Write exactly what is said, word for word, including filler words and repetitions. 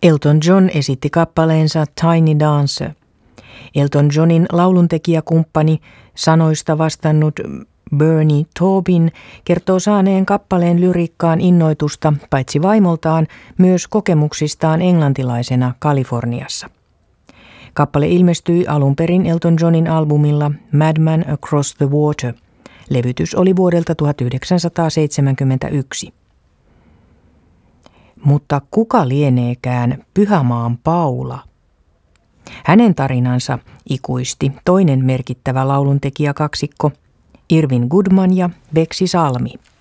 Elton John esitti kappaleensa Tiny Dancer. Elton Johnin lauluntekijäkumppani, sanoista vastannut Bernie Taupin, kertoo saaneen kappaleen lyriikkaan innoitusta paitsi vaimoltaan, myös kokemuksistaan englantilaisena Kaliforniassa. Kappale ilmestyi alun perin Elton Johnin albumilla Madman Across the Water. Levytys oli vuodelta tuhatyhdeksänsataaseitsemänkymmentäyksi. Mutta kuka lieneekään Pyhämaan Paula? Hänen tarinansa ikuisti toinen merkittävä lauluntekijäkaksikko, Irvin Goodman ja Beksi Salmi.